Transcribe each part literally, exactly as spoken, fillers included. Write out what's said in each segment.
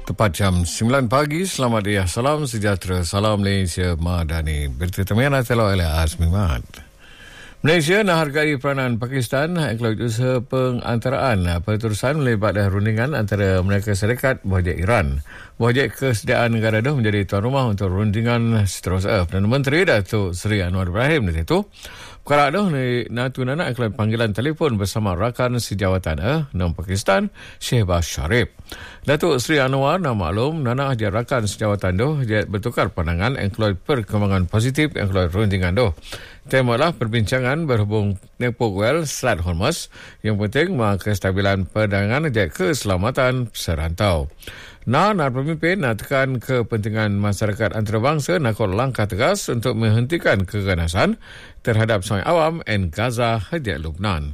Tepat jam sembilan pagi, selamat dia, salam sejahtera, salam Malaysia Madani. Berita temangan telah oleh Azmi Mat. Malaysia nak hargai peranan Pakistan ikut usaha pengantaraan perterusan melibatkan rundingan antara Amerika Syarikat berhajat Iran. Berhajat kesediaan negara itu menjadi tuan rumah untuk rundingan seterusnya. Perdana Menteri Datuk Seri Anwar Ibrahim itu perkara itu natu nana ikut panggilan telefon bersama rakan sejawatan eh, Nam Pakistan Shehbaz Sharif. Datuk Seri Anwar nak maklum nana dia rakan sejawatan itu dia bertukar pandangan ikut perkembangan positif ikut rundingan itu. Temalah perbincangan berhubung Nepok Well Selat Hormuz yang penting kestabilan perdagangan dan keselamatan serantau. Nah, nak pemimpin nak tekan kepentingan masyarakat antarabangsa nak langkah tegas untuk menghentikan keganasan terhadap sungai awam dan Gaza hadiah Lebanon.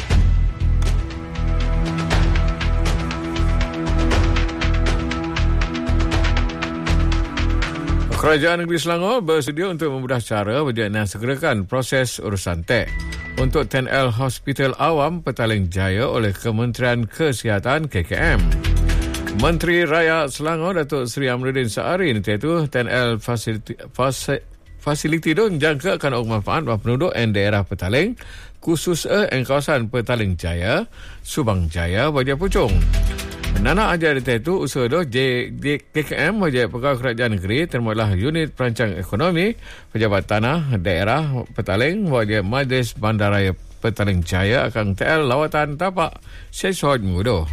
Kerajaan Negeri Selangor bersedia untuk memudah cara berjaya segerakan proses urusan tek untuk T N L Hospital Awam Petaling Jaya oleh Kementerian Kesihatan K K M. Menteri Raya Selangor Datuk Seri Amruddin Saari itu T N L fasiliti, fas, fasiliti itu menjangka akan manfaat penduduk dan daerah Petaling khusus di kawasan Petaling Jaya, Subang Jaya, Wajah Puchong. Nana ajar itu usaha itu K K M wajah pegawai kerajaan negeri termasuklah unit perancang ekonomi pejabat tanah daerah Petaling wajah Majlis Bandaraya Petaling Jaya akan T L lawatan tapak sesuai mudah.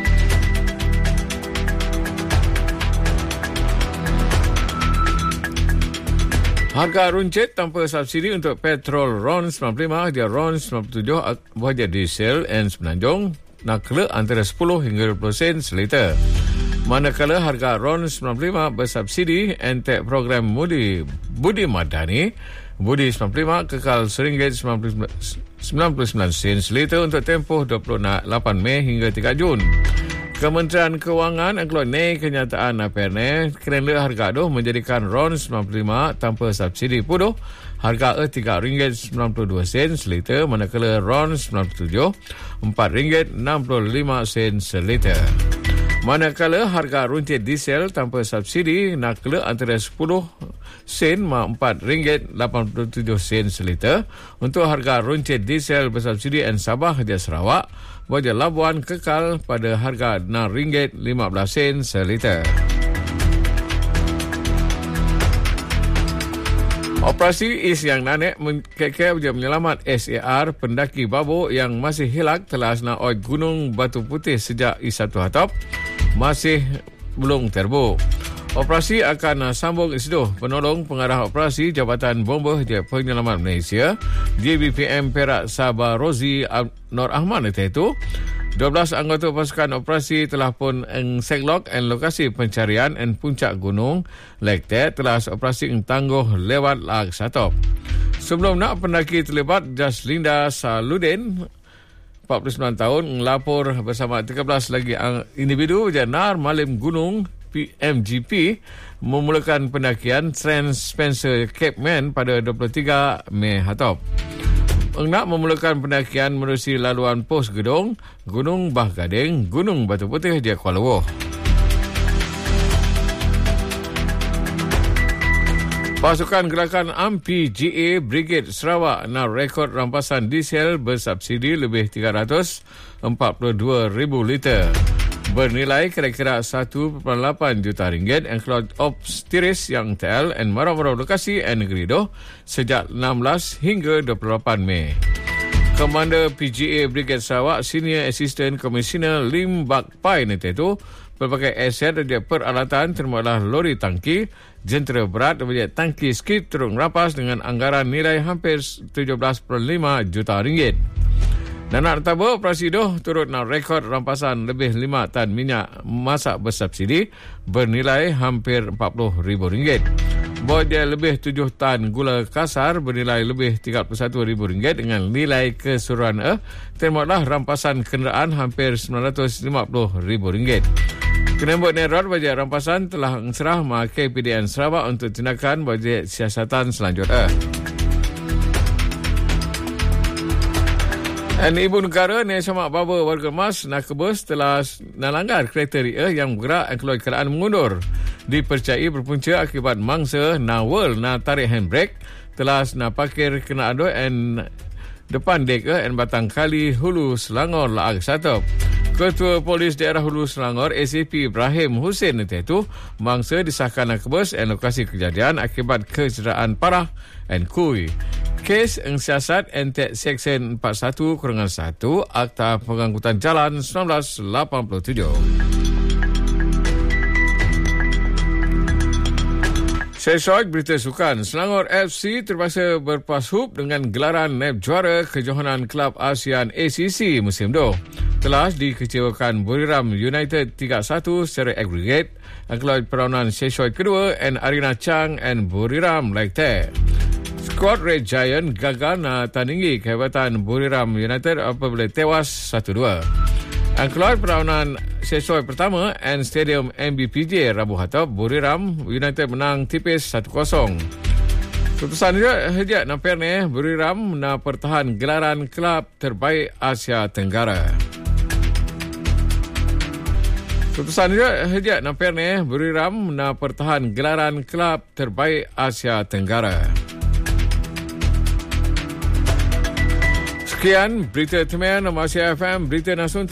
Harga runcit tanpa subsidi untuk petrol R O N sembilan puluh lima dia R O N sembilan puluh tujuh wajah diesel dan semenanjung nak kela antara sepuluh hingga dua puluh sen seliter. Manakala harga R O N sembilan puluh lima bersubsidi entek program Budi Budi Madani, Budi sembilan puluh lima kekal seringgit sembilan puluh sembilan sen seliter untuk tempoh dua puluh lapan Mei hingga tiga Jun. Kementerian Kewangan keluar naik kenyataan aperne kerana harga itu menjadikan R O N sembilan puluh lima tanpa subsidi puduh harga tiga ringgit sembilan puluh dua sen seliter manakala R O N sembilan puluh tujuh empat ringgit enam puluh lima sen seliter. Manakala harga runcit diesel tanpa subsidi nak kela antara sepuluh sen ma empat ringgit lapan puluh tujuh sen seliter untuk harga runcit diesel bersubsidi dan Sabah di Sarawak wajah Labuan kekal pada harga enam ringgit lima belas sen seliter. Operasi Is yang nanek kekal menyelamat S A R pendaki babo yang masih hilang telah asna oi Gunung Batu Putih sejak I satu Hatop masih belum terbu. Operasi akan sambung isdoh penolong pengarah operasi Jabatan Bomba Penyelamat Malaysia D B P M Perak Sabah Rozi Nur Ahmad itu dua belas anggota pasukan operasi telah pun engseklok en lokasi pencarian en puncak gunung Lekte telah operasi tangguh lewat lag satop. Sebelum nak pendaki terlibat Jaslinda Saludin empat puluh sembilan tahun melapor bersama tiga belas lagi individu janar Malim Gunung P M G P memulakan pendakian Trans Spencer Cape Man pada dua puluh tiga Mei Hatop. Nak memulakan pendakian menerusi laluan pos gedung Gunung Bah Gading, Gunung Batu Putih di Kuala Lumpur. Pasukan Gerakan A M P G A Brigade Sarawak nak rekod rampasan diesel bersubsidi lebih tiga ratus empat puluh dua ribu liter. Bernilai kira-kira satu perpuluhan lapan juta ringgit yang keluar ops tiris yang T L dan marau-marau lokasi dan negeri itu sejak enam belas hingga dua puluh lapan Mei. Komander P G A Brigade Sarawak Senior Assistant Commissioner Lim Bak Pai itu berbagai aset dan peralatan termasuklah lori tangki, jentera berat dan tangki skip terung rapas dengan anggaran nilai hampir tujuh belas perpuluhan lima juta ringgit. Dan nak tahu operasi itu turut nak rekod rampasan lebih lima tan minyak masak bersubsidi bernilai hampir empat puluh ribu ringgit. Bahawa lebih tujuh tan gula kasar bernilai lebih tiga puluh satu ribu ringgit dengan nilai keseluruhan eh, termasuklah rampasan kenderaan hampir sembilan ratus lima puluh ribu ringgit. Kenembut Nerot bajet rampasan telah serah ma K P D N Sarawak untuk tindakan bajet siasatan selanjutnya. Dan Ibu Negara Nia Syamak Baba Warga Emas Nakebus telah melanggar kriteria yang bergerak dan keluar keraan mengundur. Dipercayai berpunca akibat mangsa nawal na tarik handbrake telah na parkir kena ado and depan dek en Batang Kali Hulu Selangor laag satop. Ketua Polis Daerah Hulu Selangor A C P Ibrahim Hussein itu mangsa disahkan nakebus en lokasi kejadian akibat kecederaan parah and kui. Kes engsiasat entek Seksyen empat puluh satu Kurangan satu Akta Pengangkutan Jalan seribu sembilan ratus lapan puluh tujuh. Sesuai berita sukan, Selangor F C terpaksa berpashub dengan gelaran N A B Juara Kejohanan Kelab ASEAN A C C musim dua. Telah dikecewakan Buriram United tiga satu secara agregat keluar perlawanan sesoi kedua and Arina Chang and Buriram Lekte. Skuad Red Giant gagal na tandingi kehebatan Buriram United apabila tewas satu dua. Dan keluar perlawanan sesoi pertama and Stadium M B P J Rabu Hatap, Buriram United menang tipis satu kosong. Keputusan dia hejak nampir ni Buriram na pertahan gelaran kelab terbaik Asia Tenggara. Keputusan dia hejak nampir ni Buriram na pertahan gelaran kelab terbaik Asia Tenggara. Sekian berita Temian Asia F M, berita nasional.